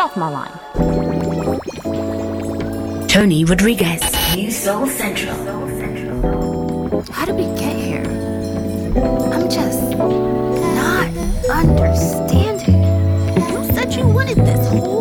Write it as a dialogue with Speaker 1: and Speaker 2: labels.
Speaker 1: off my line.
Speaker 2: Tony Rodriguez, New Soul Central.
Speaker 3: How did we get here? I'm just not understanding. You said you wanted this whole